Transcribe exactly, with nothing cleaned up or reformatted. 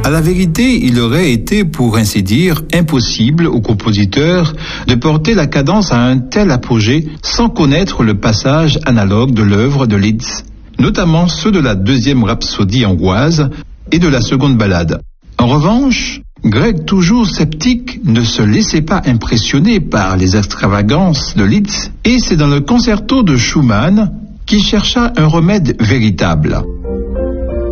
À la vérité, il aurait été, pour ainsi dire, impossible au compositeur de porter la cadence à un tel apogée sans connaître le passage analogue de l'œuvre de Liszt, notamment ceux de la deuxième rhapsodie hongroise et de la seconde ballade. En revanche, Grieg, toujours sceptique, ne se laissait pas impressionner par les extravagances de Liszt, et c'est dans le concerto de Schumann qu'il chercha un remède véritable.